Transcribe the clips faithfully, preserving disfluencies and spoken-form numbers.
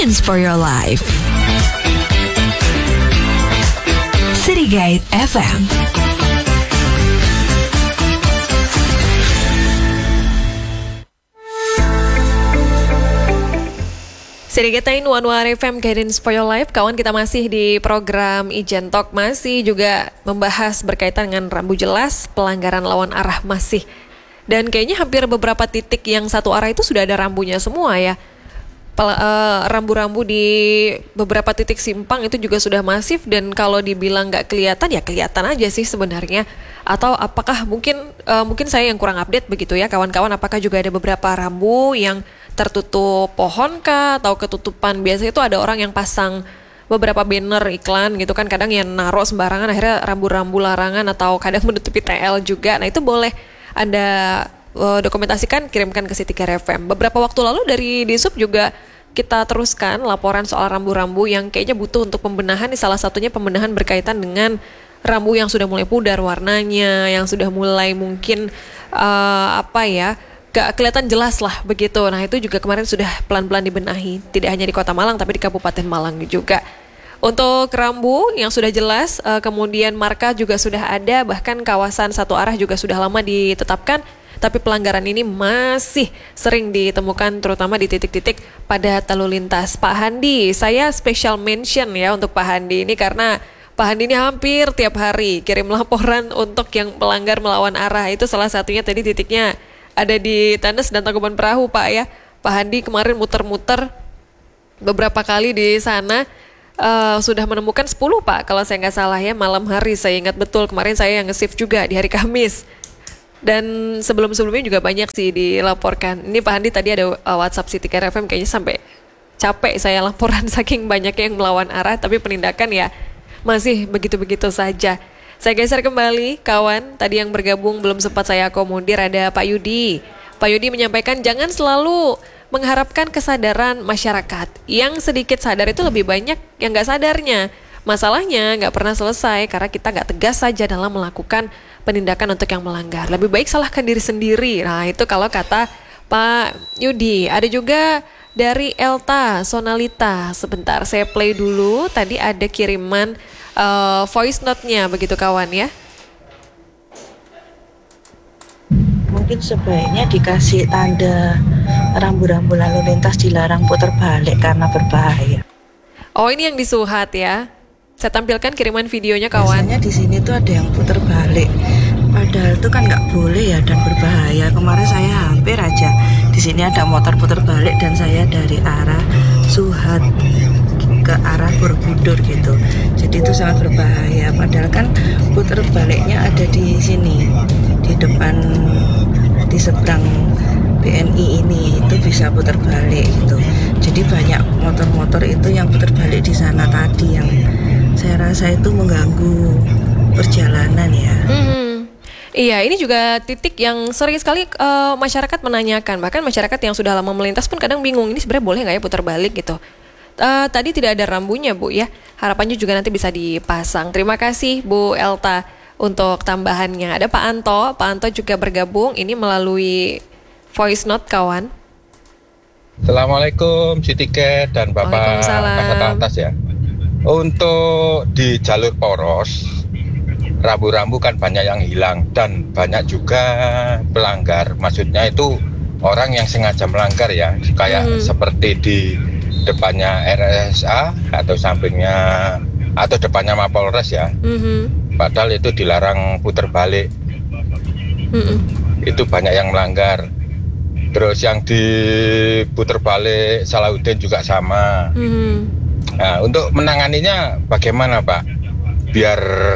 Guidance for your life. City Guide F M. Sedikit Tain One One F M Guidance for Your Life. Kawan, kita masih di program Ijen Talk, masih juga membahas berkaitan dengan rambu jelas, pelanggaran lawan arah masih. Dan kayaknya hampir beberapa titik yang satu arah itu sudah ada rambunya semua ya. Pel- uh, rambu-rambu di beberapa titik simpang itu juga sudah masif, dan kalau dibilang nggak kelihatan ya kelihatan aja sih sebenarnya. Atau apakah mungkin uh, mungkin saya yang kurang update begitu ya kawan-kawan, apakah juga ada beberapa rambu yang tertutup pohon kah atau ketutupan? Biasanya itu ada orang yang pasang beberapa banner iklan gitu kan, kadang yang naruh sembarangan akhirnya rambu-rambu larangan atau kadang menutupi T L juga. Nah itu boleh Anda uh, dokumentasikan, kirimkan ke City Care F M. Beberapa waktu lalu dari Disub juga kita teruskan laporan soal rambu-rambu yang kayaknya butuh untuk pembenahan. Salah satunya pembenahan berkaitan dengan rambu yang sudah mulai pudar warnanya, yang sudah mulai mungkin uh, apa ya gak kelihatan jelas lah begitu. Nah itu juga kemarin sudah pelan-pelan dibenahi, tidak hanya di Kota Malang tapi di Kabupaten Malang juga. Untuk rambu yang sudah jelas, uh, kemudian marka juga sudah ada, bahkan kawasan satu arah juga sudah lama ditetapkan. Tapi pelanggaran ini masih sering ditemukan terutama di titik-titik padat lalu lintas. Pak Handi, saya special mention ya untuk Pak Handi ini karena Pak Handi ini hampir tiap hari kirim laporan untuk yang pelanggar melawan arah. Itu salah satunya tadi titiknya ada di Tandes dan Tangkuban Perahu Pak ya. Pak Handi kemarin muter-muter beberapa kali di sana, uh, sudah menemukan sepuluh Pak kalau saya nggak salah ya, malam hari saya ingat betul. Kemarin saya yang nge-shift juga di hari Kamis. Dan sebelum-sebelumnya juga banyak sih dilaporkan. Ini Pak Handi tadi ada uh, WhatsApp City Care F M, kayaknya sampai capek saya laporan saking banyaknya yang melawan arah, tapi penindakan ya masih begitu-begitu saja. Saya geser kembali, kawan, tadi yang bergabung belum sempat saya akomodir, ada Pak Yudi. Pak Yudi menyampaikan jangan selalu mengharapkan kesadaran masyarakat. Yang sedikit sadar itu lebih banyak yang nggak sadarnya. Masalahnya nggak pernah selesai karena kita nggak tegas saja dalam melakukan penindakan untuk yang melanggar. Lebih baik salahkan diri sendiri. Nah itu kalau kata Pak Yudi. Ada juga dari Elta Sonalita. Sebentar saya play dulu. Tadi ada kiriman uh, voice note-nya begitu kawan ya. Mungkin sebaiknya dikasih tanda rambu-rambu lalu lintas dilarang putar balik karena berbahaya. Oh ini yang disuhat ya. Saya tampilkan kiriman videonya kawan. Biasanya di sini tuh ada yang putar balik, padahal itu kan nggak boleh ya dan berbahaya. Kemarin saya hampir aja di sini ada motor putar balik dan saya dari arah Suhat ke arah Borobudur gitu. Jadi itu sangat berbahaya. Padahal kan putar baliknya ada di sini, di depan, di seberang B N I ini itu bisa putar balik gitu. Jadi banyak motor-motor itu yang putar balik di sana tadi yang saya rasa itu mengganggu perjalanan ya. Hmm. Iya, ini juga titik yang sering sekali uh, masyarakat menanyakan. Bahkan masyarakat yang sudah lama melintas pun kadang bingung, ini sebenarnya boleh nggak ya putar balik gitu. Uh, tadi tidak ada rambunya Bu ya. Harapannya juga nanti bisa dipasang. Terima kasih Bu Elta untuk tambahannya. Ada Pak Anto, Pak Anto juga bergabung ini melalui voice note kawan. Assalamualaikum City Care dan Bapak Kasat Atas ya. Untuk di jalur poros, rambu-rambu kan banyak yang hilang dan banyak juga pelanggar. Maksudnya itu orang yang sengaja melanggar ya, kayak hmm. seperti di depannya R S A atau sampingnya atau depannya Mapolres ya. Hmm. Padahal itu dilarang putar balik. Hmm. Itu banyak yang melanggar. Terus yang di putar balik Salahuddin juga sama. Hmm. Nah, untuk menanganinya bagaimana Pak? Biar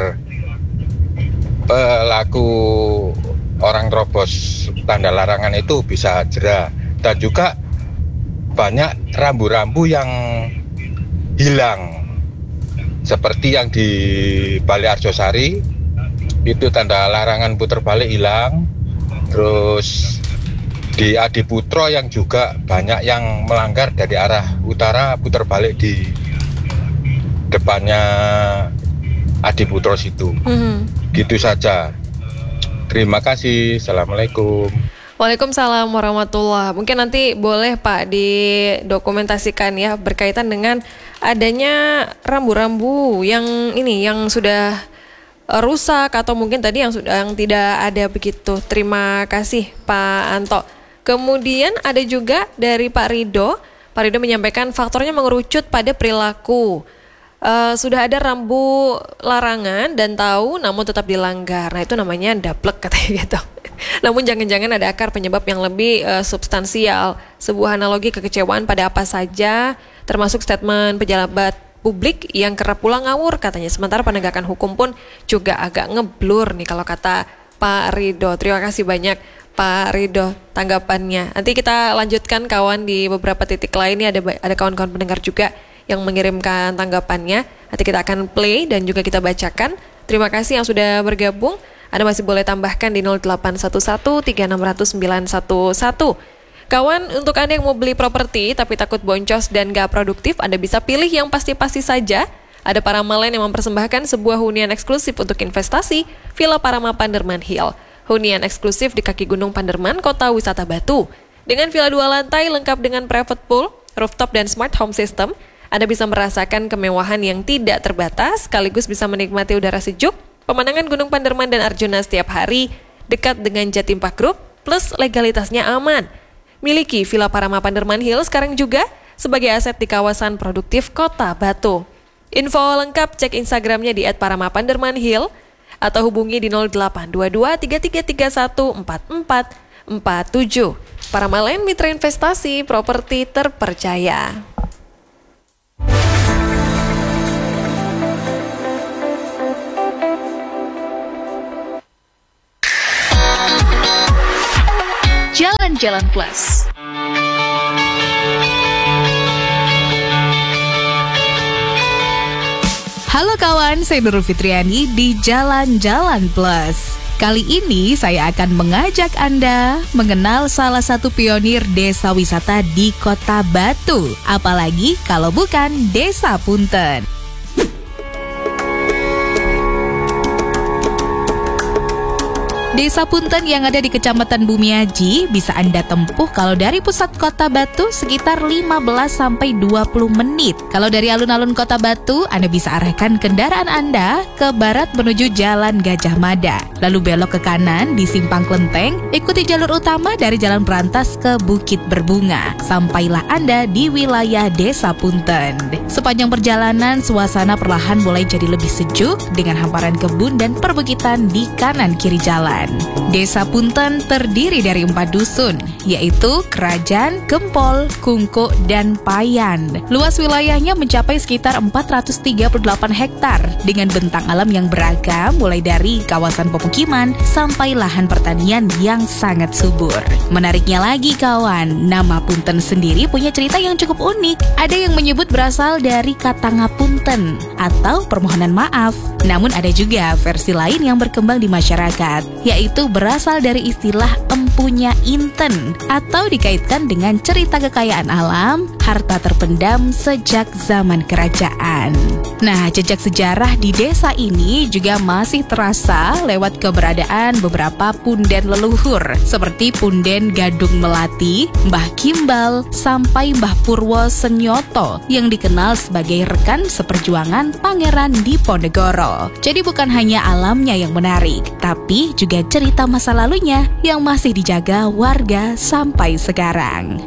pelaku orang terobos tanda larangan itu bisa jera. Dan juga banyak rambu-rambu yang hilang. Seperti yang di Balai Arjosari, itu tanda larangan putar balik hilang. Terus di Adiputro yang juga banyak yang melanggar dari arah utara putar balik di depannya Adiputro situ. Mm-hmm. Gitu saja. Terima kasih. Assalamualaikum. Waalaikumsalam warahmatullahi. Mungkin nanti boleh Pak didokumentasikan ya berkaitan dengan adanya rambu-rambu yang ini yang sudah uh, rusak atau mungkin tadi yang sudah yang tidak ada begitu. Terima kasih Pak Anto. Kemudian ada juga dari Pak Rido. Pak Rido menyampaikan faktornya mengerucut pada perilaku. Uh, sudah ada rambu larangan dan tahu namun tetap dilanggar. Nah itu namanya daplek katanya gitu. Namun jangan-jangan ada akar penyebab yang lebih uh, substansial. Sebuah analogi kekecewaan pada apa saja, termasuk statement pejabat publik yang kerap pulang ngawur katanya. Sementara penegakan hukum pun juga agak ngeblur nih kalau kata Pak Rido. Terima kasih banyak Pak Rido tanggapannya. Nanti kita lanjutkan kawan di beberapa titik lain. Ini ada ada kawan-kawan pendengar juga yang mengirimkan tanggapannya. Nanti kita akan play dan juga kita bacakan. Terima kasih yang sudah bergabung. Anda masih boleh tambahkan di nol delapan satu satu tiga enam nol nol sembilan satu satu. Kawan, untuk Anda yang mau beli properti tapi takut boncos dan gak produktif, Anda bisa pilih yang pasti-pasti saja. Ada Parama Land yang mempersembahkan sebuah hunian eksklusif untuk investasi, Villa Parama Panderman Hill. Hunian eksklusif di kaki Gunung Panderman, Kota Wisata Batu. Dengan villa dua lantai lengkap dengan private pool, rooftop dan smart home system, Anda bisa merasakan kemewahan yang tidak terbatas, sekaligus bisa menikmati udara sejuk, pemandangan Gunung Panderman dan Arjuna setiap hari, dekat dengan Jatim Park Group, plus legalitasnya aman. Miliki Villa Parama Panderman Hill sekarang juga sebagai aset di kawasan produktif Kota Batu. Info lengkap cek Instagramnya di et parama panderman hill atau hubungi di nol delapan dua dua tiga tiga tiga satu empat empat empat tujuh. Parama Land, mitra investasi properti terpercaya. Jalan-Jalan Plus. Halo kawan, saya Nurul Fitriani di Jalan-Jalan Plus. Kali ini saya akan mengajak Anda mengenal salah satu pionir desa wisata di Kota Batu. Apalagi kalau bukan Desa Punten. Desa Punten yang ada di Kecamatan Bumiaji bisa Anda tempuh kalau dari pusat Kota Batu sekitar lima belas sampai dua puluh menit. Kalau dari alun-alun Kota Batu, Anda bisa arahkan kendaraan Anda ke barat menuju Jalan Gajah Mada. Lalu belok ke kanan di Simpang Klenteng, ikuti jalur utama dari Jalan Berantas ke Bukit Berbunga. Sampailah Anda di wilayah Desa Punten. Sepanjang perjalanan, suasana perlahan mulai jadi lebih sejuk dengan hamparan kebun dan perbukitan di kanan kiri jalan. Desa Punten terdiri dari empat dusun, yaitu Kerajaan, Gempol, Kungko, dan Payan. Luas wilayahnya mencapai sekitar empat ratus tiga puluh delapan hektar dengan bentang alam yang beragam, mulai dari kawasan pemukiman sampai lahan pertanian yang sangat subur. Menariknya lagi kawan, nama Punten sendiri punya cerita yang cukup unik. Ada yang menyebut berasal dari kata ngapunten atau permohonan maaf. Namun ada juga versi lain yang berkembang di masyarakat, yaitu berasal dari istilah empunya inten atau dikaitkan dengan cerita kekayaan alam, harta terpendam sejak zaman kerajaan. Nah, jejak sejarah di desa ini juga masih terasa lewat keberadaan beberapa punden leluhur seperti Punden Gadung Melati, Mbah Kimbal, sampai Mbah Purwo Senyoto yang dikenal sebagai rekan seperjuangan Pangeran Diponegoro. Jadi bukan hanya alamnya yang menarik, tapi juga cerita masa lalunya yang masih dijaga warga sampai sekarang.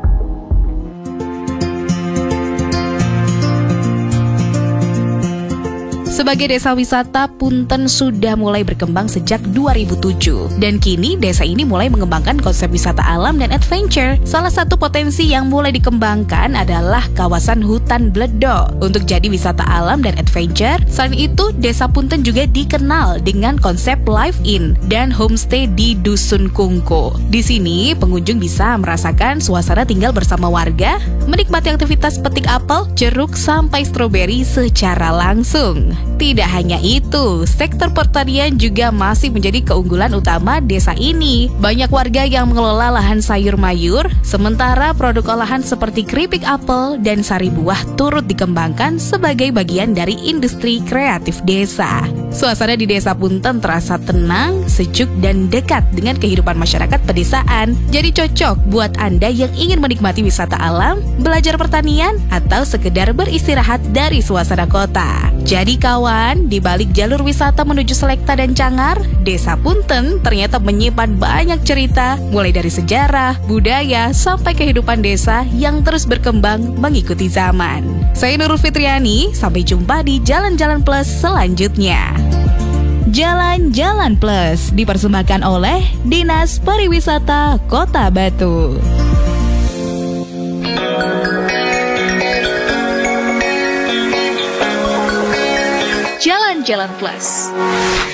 Sebagai desa wisata, Punten sudah mulai berkembang sejak dua ribu tujuh. Dan kini desa ini mulai mengembangkan konsep wisata alam dan adventure. Salah satu potensi yang mulai dikembangkan adalah kawasan hutan Bledo untuk jadi wisata alam dan adventure. Selain itu, desa Punten juga dikenal dengan konsep live-in dan homestay di Dusun Kungko. Di sini, pengunjung bisa merasakan suasana tinggal bersama warga, menikmati aktivitas petik apel, jeruk, sampai stroberi secara langsung. Tidak hanya itu, sektor pertanian juga masih menjadi keunggulan utama desa ini. Banyak warga yang mengelola lahan sayur mayur, sementara produk olahan seperti keripik apel dan sari buah turut dikembangkan sebagai bagian dari industri kreatif desa. Suasana di Desa Punten terasa tenang, sejuk, dan dekat dengan kehidupan masyarakat pedesaan. Jadi cocok buat Anda yang ingin menikmati wisata alam, belajar pertanian, atau sekedar beristirahat dari suasana kota. Jadi kawan, di balik jalur wisata menuju Selekta dan Cangar, Desa Punten ternyata menyimpan banyak cerita, mulai dari sejarah, budaya, sampai kehidupan desa yang terus berkembang mengikuti zaman. Saya Nurul Fitriani, sampai jumpa di Jalan-Jalan Plus selanjutnya. Jalan-Jalan Plus dipersembahkan oleh Dinas Pariwisata Kota Batu. Jalan-Jalan Plus.